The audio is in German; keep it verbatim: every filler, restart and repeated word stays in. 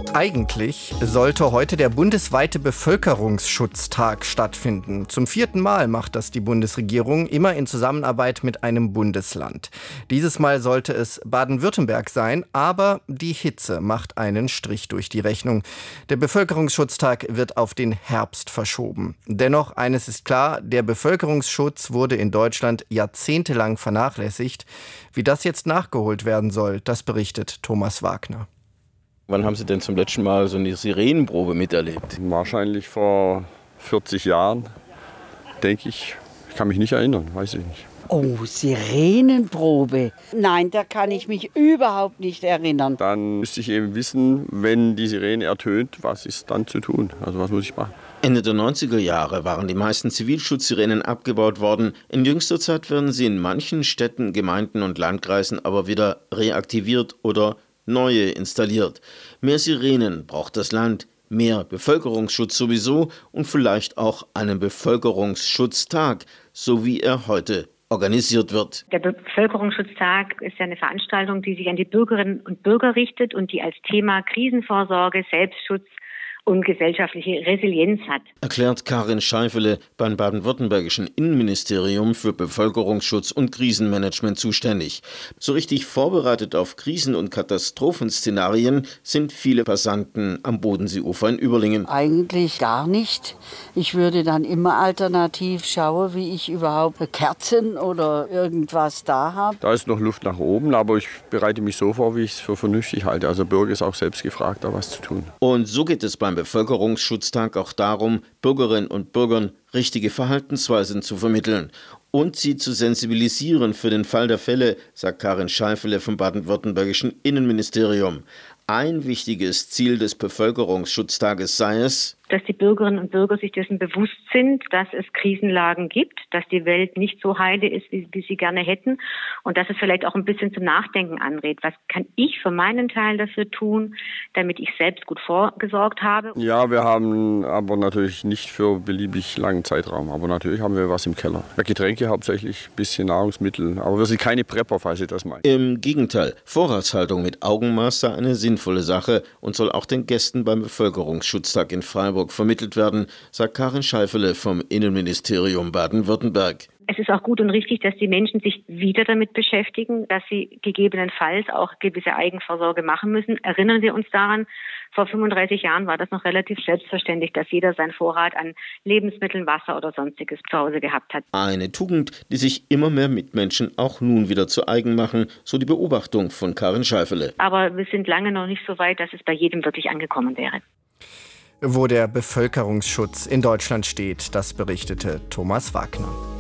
Eigentlich sollte heute der bundesweite Bevölkerungsschutztag stattfinden. Zum vierten Mal macht das die Bundesregierung, immer in Zusammenarbeit mit einem Bundesland. Dieses Mal sollte es Baden-Württemberg sein, aber die Hitze macht einen Strich durch die Rechnung. Der Bevölkerungsschutztag wird auf den Herbst verschoben. Dennoch, eines ist klar, der Bevölkerungsschutz wurde in Deutschland jahrzehntelang vernachlässigt. Wie das jetzt nachgeholt werden soll, das berichtet Thomas Wagner. Wann haben Sie denn zum letzten Mal so eine Sirenenprobe miterlebt? Wahrscheinlich vor vierzig Jahren, denke ich. Ich kann mich nicht erinnern, weiß ich nicht. Oh, Sirenenprobe. Nein, da kann ich mich überhaupt nicht erinnern. Dann müsste ich eben wissen, wenn die Sirene ertönt, was ist dann zu tun? Also was muss ich machen? Ende der neunziger Jahre waren die meisten Zivilschutzsirenen abgebaut worden. In jüngster Zeit werden sie in manchen Städten, Gemeinden und Landkreisen aber wieder reaktiviert oder neue installiert. Mehr Sirenen braucht das Land, mehr Bevölkerungsschutz sowieso und vielleicht auch einen Bevölkerungsschutztag, so wie er heute organisiert wird. Der Bevölkerungsschutztag ist ja eine Veranstaltung, die sich an die Bürgerinnen und Bürger richtet und die als Thema Krisenvorsorge, Selbstschutz und gesellschaftliche Resilienz hat. Erklärt Karin Scheifele beim baden-württembergischen Innenministerium für Bevölkerungsschutz und Krisenmanagement zuständig. So richtig vorbereitet auf Krisen- und Katastrophenszenarien sind viele Passanten am Bodenseeufer in Überlingen. Eigentlich gar nicht. Ich würde dann immer alternativ schauen, wie ich überhaupt Kerzen oder irgendwas da habe. Da ist noch Luft nach oben, aber ich bereite mich so vor, wie ich es für vernünftig halte. Also Bürger ist auch selbst gefragt, da was zu tun. Und so geht es beim Bevölkerungsschutztag auch darum, Bürgerinnen und Bürgern richtige Verhaltensweisen zu vermitteln und sie zu sensibilisieren für den Fall der Fälle, sagt Karin Scheifele vom baden-württembergischen Innenministerium. Ein wichtiges Ziel des Bevölkerungsschutztages sei es, dass die Bürgerinnen und Bürger sich dessen bewusst sind, dass es Krisenlagen gibt, dass die Welt nicht so heile ist, wie, wie sie gerne hätten und dass es vielleicht auch ein bisschen zum Nachdenken anregt. Was kann ich für meinen Teil dafür tun, damit ich selbst gut vorgesorgt habe? Ja, wir haben aber natürlich nicht für beliebig langen Zeitraum. Aber natürlich haben wir was im Keller. Ja, Getränke hauptsächlich, ein bisschen Nahrungsmittel. Aber wir sind keine Prepper, falls Sie das meinen. Im Gegenteil, Vorratshaltung mit Augenmaß sei eine sinnvolle Sache und soll auch den Gästen beim Bevölkerungsschutztag in Freiburg vermittelt werden, sagt Karin Scheifele vom Innenministerium Baden-Württemberg. Es ist auch gut und richtig, dass die Menschen sich wieder damit beschäftigen, dass sie gegebenenfalls auch gewisse Eigenvorsorge machen müssen. Erinnern wir uns daran, vor fünfunddreißig Jahren war das noch relativ selbstverständlich, dass jeder seinen Vorrat an Lebensmitteln, Wasser oder Sonstiges zu Hause gehabt hat. Eine Tugend, die sich immer mehr Mitmenschen auch nun wieder zu eigen machen, so die Beobachtung von Karin Scheifele. Aber wir sind lange noch nicht so weit, dass es bei jedem wirklich angekommen wäre. Wo der Bevölkerungsschutz in Deutschland steht, das berichtete Thomas Wagner.